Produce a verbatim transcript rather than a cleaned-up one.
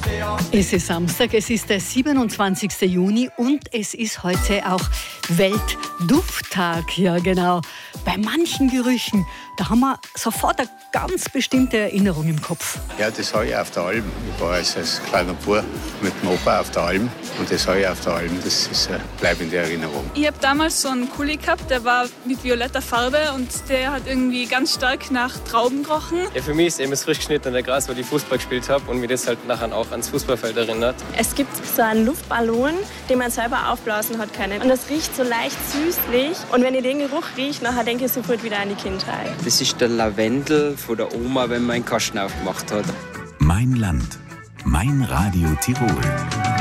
Es ist Samstag, es ist der siebenundzwanzigste Juni und es ist heute auch Weltdufttag. Ja, genau. Bei manchen Gerüchen, da haben wir sofort eine ganz bestimmte Erinnerung im Kopf. Ja, das habe ich auf der Alm. Ich war als, als kleiner Bub mit dem Opa auf der Alm und das habe ich auf der Alm. Das ist eine bleibende Erinnerung. Ich habe damals so einen Kuli gehabt, der war mit violetter Farbe und der hat irgendwie ganz stark nach Trauben gerochen. Ja, für mich ist eben das frisch geschnittene Gras, weil ich Fußball gespielt habe und mir das halt nachher auch ans Fußballfeld erinnert. Es gibt so einen Luftballon, den man selber aufblasen hat können. Und das riecht so leicht süßlich. Und wenn ich den Geruch rieche, nachher denke ich sofort wieder an die Kindheit. Das ist der Lavendel von der Oma, wenn man einen Kasten aufgemacht hat. Mein Land, mein Radio Tirol.